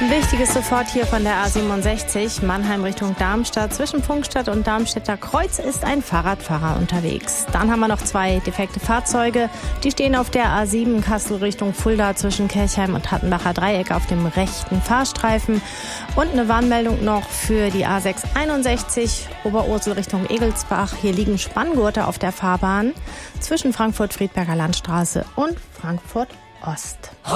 Wichtiges sofort hier von der A67, Mannheim Richtung Darmstadt. Zwischen Pfungstadt und Darmstädter Kreuz ist ein Fahrradfahrer unterwegs. Dann haben wir noch 2 defekte Fahrzeuge. Die stehen auf der A7 Kassel Richtung Fulda zwischen Kirchheim und Hattenbacher Dreieck auf dem rechten Fahrstreifen. Und eine Warnmeldung noch für die A661 Oberursel Richtung Egelsbach. Hier liegen Spanngurte auf der Fahrbahn zwischen Frankfurt-Friedberger Landstraße und Frankfurt Ost.